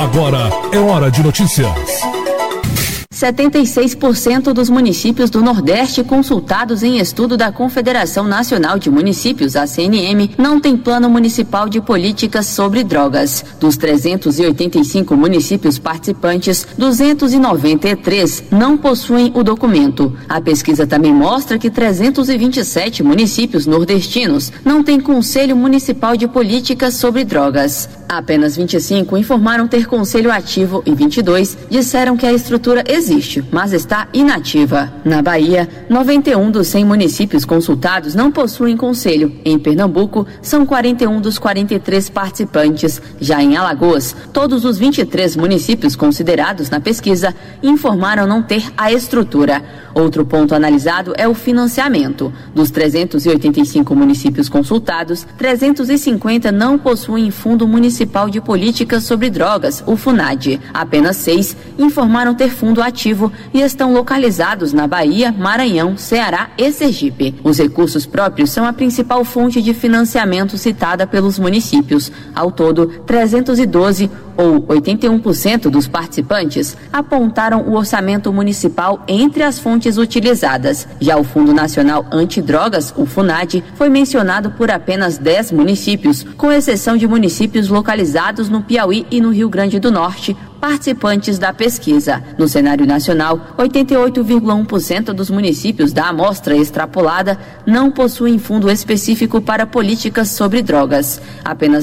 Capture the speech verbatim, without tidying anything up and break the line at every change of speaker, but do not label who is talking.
Agora é hora de notícias.
setenta e seis por cento dos municípios do Nordeste consultados em estudo da Confederação Nacional de Municípios, a C N M, não tem plano municipal de políticas sobre drogas. Dos trezentos e oitenta e cinco municípios participantes, duzentos e noventa e três não possuem o documento. A pesquisa também mostra que trezentos e vinte e sete municípios nordestinos não têm Conselho Municipal de Políticas sobre Drogas. Apenas vinte e cinco informaram ter conselho ativo e vinte e dois disseram que a estrutura existe, mas está inativa. Na Bahia, noventa e um dos cem municípios consultados não possuem conselho. Em Pernambuco, são quarenta e um dos quarenta e três participantes. Já em Alagoas, todos os vinte e três municípios considerados na pesquisa informaram não ter a estrutura. Outro ponto analisado é o financiamento. Dos trezentos e oitenta e cinco municípios consultados, trezentos e cinquenta não possuem Fundo Municipal de Políticas sobre Drogas, o FUNAD. Apenas seis informaram ter fundo ativo e estão localizados na Bahia, Maranhão, Ceará e Sergipe. Os recursos próprios são a principal fonte de financiamento citada pelos municípios. Ao todo, trezentos e doze, ou oitenta e um por cento dos participantes, apontaram o orçamento municipal entre as fontes utilizadas. Já o Fundo Nacional Antidrogas, o FUNAD, foi mencionado por apenas dez municípios, com exceção de municípios localizados no Piauí e no Rio Grande do Norte, participantes da pesquisa. No cenário nacional, oitenta e oito vírgula um por cento dos municípios da amostra extrapolada não possuem fundo específico para políticas sobre drogas. Apenas